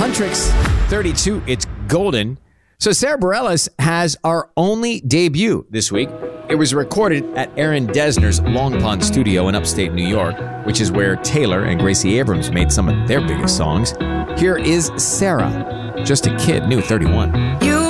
Huntrix, 32. It's golden. So Sarah Bareilles has our only debut this week. It was recorded at Aaron Dessner's Long Pond studio in upstate New York, which is where Taylor and Gracie Abrams made some of their biggest songs. Here is Sarah, just a kid, new 31. You